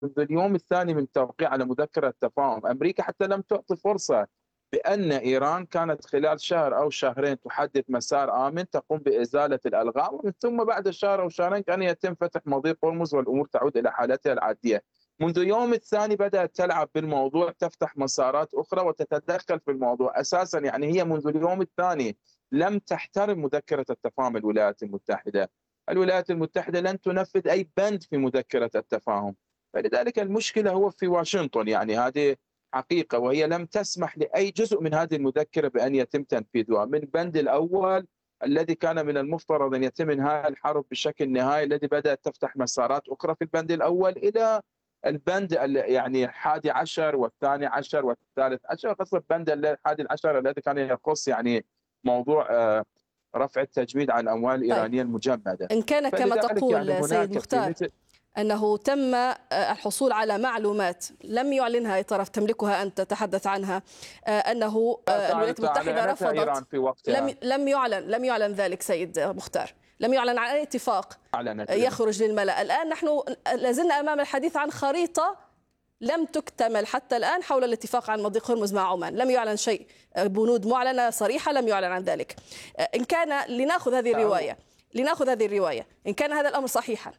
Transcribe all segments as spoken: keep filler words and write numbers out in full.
منذ اليوم الثاني من التوقيع على مذكرة تفاهم، أمريكا حتى لم تعطي فرصة بأن إيران كانت خلال شهر أو شهرين تحدد مسار آمن تقوم بإزالة الألغام، ومن ثم بعد شهر أو شهرين كان يتم فتح مضيق هرمز والأمور تعود إلى حالتها العادية. منذ اليوم الثاني بدأت تلعب بالموضوع، تفتح مسارات أخرى وتتدخل في الموضوع أساسا. يعني هي منذ اليوم الثاني لم تحترم مذكرة التفاهم الولايات المتحدة. الولايات المتحدة لن تنفذ أي بند في مذكرة التفاهم، فلذلك المشكلة هو في واشنطن. يعني هذه حقيقة، وهي لم تسمح لأي جزء من هذه المذكرة بأن يتم تنفيذها، من البند الأول الذي كان من المفترض أن يتم إنهاء الحرب بشكل نهائي الذي بدأت تفتح مسارات أخرى في البند الأول، إلى البند يعني الحادي عشر والثاني عشر والثالث عشر، خاصة البند الحادي عشر الذي كان يخص يعني موضوع آه، رفع التجويد عن الأموال طيب، الإيرانية المجمدة. إن كان كما تقول يعني سيد مختار أنه تم الحصول على معلومات لم يعلنها أي طرف تملكها أنت تتحدث عنها، أنه الولايات المتحدة رفضت، في لم لم يعلن لم يعلن ذلك سيد مختار، لم يعلن عن أي اتفاق يخرج للملأ. الآن نحن لازلنا أمام الحديث عن خريطة لم تكتمل حتى الآن حول الاتفاق عن مضيق هرمز مع عمان، لم يعلن شيء، بنود معلنة صريحة لم يعلن عن ذلك. إن كان لنأخذ هذه الرواية لنأخذ هذه الرواية إن كان هذا الأمر صحيحا،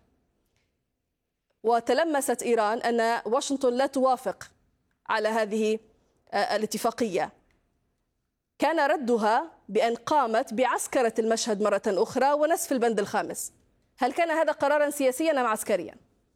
وتلمست إيران أن واشنطن لا توافق على هذه الاتفاقية، كان ردها بأن قامت بعسكرة المشهد مرة أخرى ونسف البند الخامس. هل كان هذا قرارا سياسيا أم عسكريا؟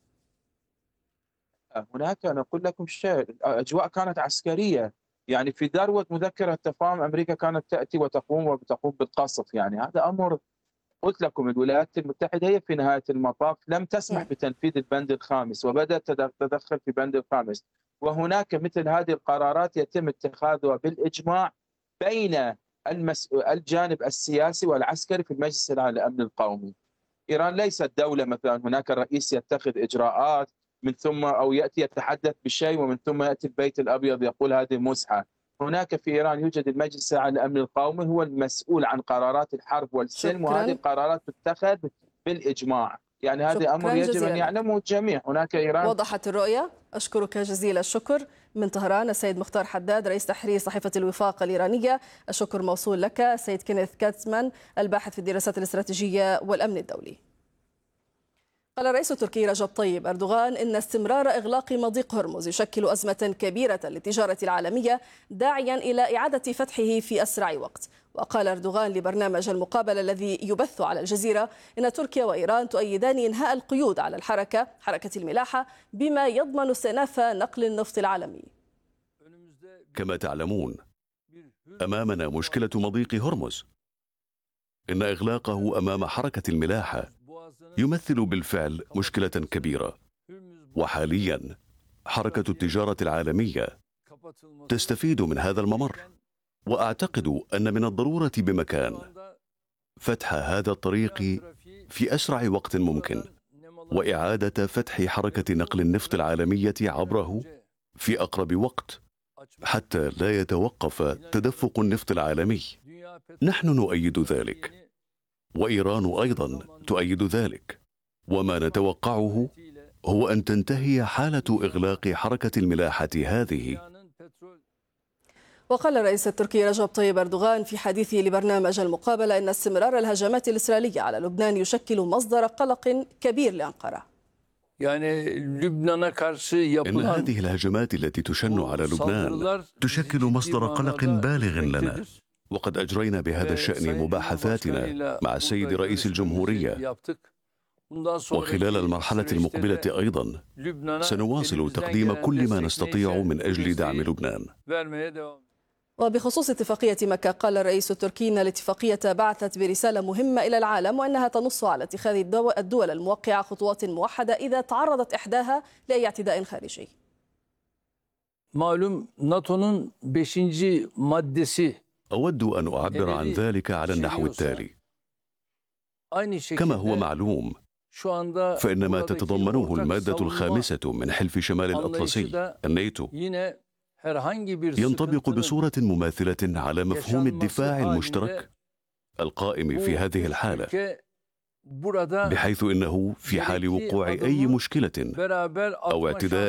هناك أنا أقول لكم شيء، الأجواء كانت عسكرية. يعني في ذروة مذكرة التفاهم أمريكا كانت تأتي وتقوم وتقوم بالقصف. يعني هذا أمر قلت لكم، الولايات المتحدة هي في نهاية المطاف لم تسمح بتنفيذ البند الخامس وبدأت تتدخل في البند الخامس. وهناك مثل هذه القرارات يتم اتخاذها بالإجماع بين المسؤول الجانب السياسي والعسكري في المجلس الأعلى للأمن القومي. إيران ليست دولة مثلا هناك الرئيس يتخذ إجراءات من ثم أو يأتي يتحدث بشيء ومن ثم يأتي البيت الأبيض يقول هذه مزحة. هناك في إيران يوجد المجلس الأعلى للأمن القومي هو المسؤول عن قرارات الحرب والسلم، شكراً. وهذه القرارات تتخذ بالإجماع. يعني هذا أمر يجب أن يعلمه الجميع. هناك إيران وضحت الرؤية. أشكرك جزيل الشكر. من طهران السيد مختار حداد رئيس تحرير صحيفة الوفاق الإيرانية، الشكر موصول لك. السيد كينيث كاتسمان الباحث في الدراسات الاستراتيجية والأمن الدولي. قال الرئيس التركي رجب طيب أردوغان إن استمرار إغلاق مضيق هرمز يشكل أزمة كبيرة للتجارة العالمية، داعيا إلى إعادة فتحه في أسرع وقت. وقال أردوغان لبرنامج المقابلة الذي يبث على الجزيرة إن تركيا وإيران تؤيدان إنهاء القيود على الحركة حركة الملاحة بما يضمن استئناف نقل النفط العالمي. كما تعلمون أمامنا مشكلة مضيق هرمز. إن إغلاقه أمام حركة الملاحة يمثل بالفعل مشكلة كبيرة، وحاليا حركة التجارة العالمية تستفيد من هذا الممر، وأعتقد أن من الضرورة بمكان فتح هذا الطريق في أسرع وقت ممكن، وإعادة فتح حركة نقل النفط العالمية عبره في أقرب وقت حتى لا يتوقف تدفق النفط العالمي. نحن نؤيد ذلك، وإيران أيضا تؤيد ذلك، وما نتوقعه هو أن تنتهي حالة إغلاق حركة الملاحة هذه. وقال الرئيس التركي رجب طيب أردوغان في حديثه لبرنامج المقابلة إن استمرار الهجمات الإسرائيلية على لبنان يشكل مصدر قلق كبير لأنقرة. يعني لبنان إن هذه الهجمات التي تشن على لبنان تشكل مصدر قلق بالغ لنا، وقد أجرينا بهذا الشأن مباحثاتنا مع السيد رئيس الجمهورية، وخلال المرحلة المقبلة أيضا سنواصل تقديم كل ما نستطيع من أجل دعم لبنان. وبخصوص اتفاقية مكة، قال الرئيس التركي أن الاتفاقية بعثت برسالة مهمة إلى العالم، وأنها تنص على اتخاذ الدول الموقعة خطوات موحدة إذا تعرضت إحداها لأي اعتداء خارجي. معلوم ناتو'nun beşinci maddesi. أود أن أعبر عن ذلك على النحو التالي. كما هو معلوم، فإن ما تتضمنه المادة الخامسة من حلف شمال الأطلسي الناتو ينطبق بصورة مماثلة على مفهوم الدفاع المشترك القائم في هذه الحالة. بحيث إنه في حال وقوع أي مشكلة أو اعتداء